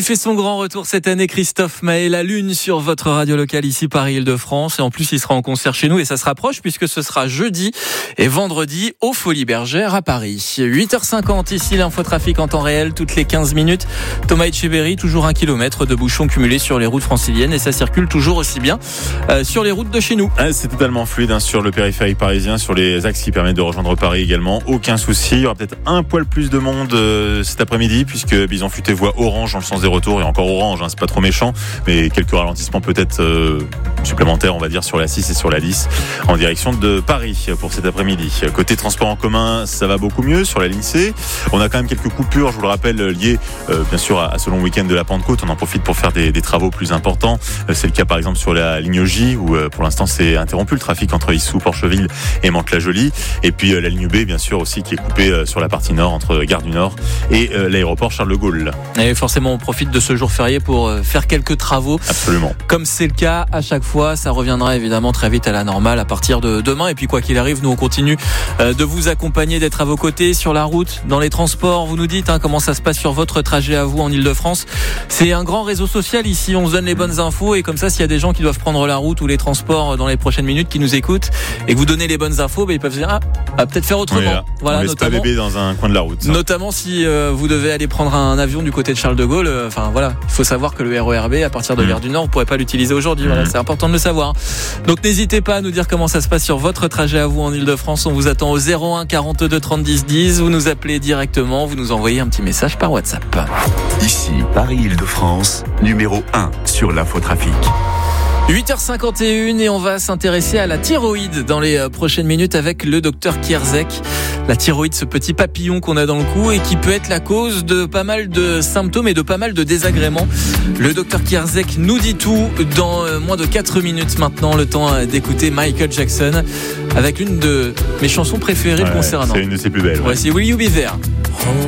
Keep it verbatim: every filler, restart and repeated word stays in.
fait son grand retour cette année, Christophe Maé, la lune sur votre radio locale ici Paris-Île-de-France. Et en plus, il sera en concert chez nous et ça se rapproche puisque ce sera jeudi et vendredi au Folies Bergères à Paris. huit heures cinquante ici, l'infotrafic en temps réel, toutes les quinze minutes. Thomas Etcheverry, toujours un kilomètre de bouchons cumulés sur les routes franciliennes et ça circule toujours aussi bien euh, sur les routes de chez nous. Ah, c'est totalement fluide hein, sur le périphérique parisien, sur les axes qui permettent de rejoindre Paris également. Aucun souci. Il y aura peut-être un poil plus de monde euh, cet après-midi puisque Bison Futé voit orange dans le sens des retours et encore orange, hein, c'est pas trop méchant, mais quelques ralentissements peut-être euh, supplémentaires, on va dire, sur la six et sur la dix en direction de Paris pour cet après-midi. Côté transport en commun, ça va beaucoup mieux sur la ligne C. On a quand même quelques coupures, je vous le rappelle, liées euh, bien sûr à, à ce long week-end de la Pentecôte. On en profite pour faire des, des travaux plus importants. Euh, c'est le cas par exemple sur la ligne J où euh, pour l'instant c'est interrompu le trafic entre Issou, Porcheville et Mantes-la-Jolie. Et puis euh, la ligne B bien sûr aussi qui est coupée euh, sur la partie nord entre Gare du Nord et euh, l'aéroport Charles de Gaulle. Et forcément on profite de ce jour férié pour faire quelques travaux. Absolument. Comme c'est le cas à chaque fois, ça reviendra évidemment très vite à la normale à partir de demain. Et puis quoi qu'il arrive, nous on continue de vous accompagner, d'être à vos côtés sur la route, dans les transports. Vous nous dites hein, comment ça se passe sur votre trajet à vous en Ile-de-France. C'est un grand réseau social ici, on se donne les bonnes infos et comme ça s'il y a des gens qui doivent prendre la route ou les transports dans les prochaines minutes qui nous écoutent et que vous donnez les bonnes infos, bah, ils peuvent se dire ah, ah peut-être faire autrement. Oui, voilà, on laisse notamment, pas bébé dans un coin de la route. Ça. Notamment si euh, vous devez aller prendre un avion du côté de Charles de Gaulle. Enfin euh, voilà, il faut savoir que le R E R B à partir de mmh. Gare du Nord, on ne pourrait pas l'utiliser aujourd'hui. Mmh. Voilà, c'est important de le savoir. Donc n'hésitez pas à nous dire comment ça se passe sur votre trajet à vous en Ile-de-France. On vous attend au zéro un quarante-deux trente dix dix. Vous nous appelez directement, vous nous envoyez un petit message par WhatsApp. Ici Paris-Île-de-France, numéro un sur l'infotrafic. huit heures cinquante et une et on va s'intéresser à la thyroïde dans les prochaines minutes avec le docteur Kierzek. La thyroïde, ce petit papillon qu'on a dans le cou et qui peut être la cause de pas mal de symptômes et de pas mal de désagréments. Le docteur Kierzek nous dit tout dans moins de quatre minutes maintenant. Le temps d'écouter Michael Jackson avec l'une de mes chansons préférées ouais, concernant. C'est une de ses plus belles. Ouais, ouais. C'est Will You Be There.